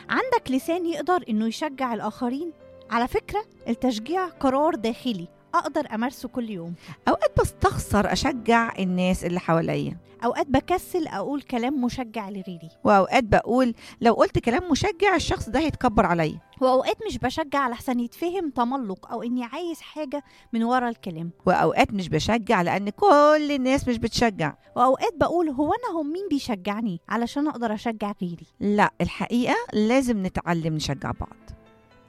عندك لسان يقدر إنه يشجع الآخرين. على فكرة التشجيع قرار داخلي أقدر أمارسه كل يوم. أوقات بستخسر أشجع الناس اللي حواليا، أوقات بكسل أقول كلام مشجع لغيري، وأوقات بقول لو قلت كلام مشجع الشخص ده هيتكبر عليا، وأوقات مش بشجع لحسن يتفهم تملق أو إني عايز حاجة من ورا الكلام، وأوقات مش بشجع لأن كل الناس مش بتشجع. وأوقات بقول هو أنا هم مين بيشجعني علشان أقدر أشجع غيري. لا، الحقيقة لازم نتعلم نشجع بعض.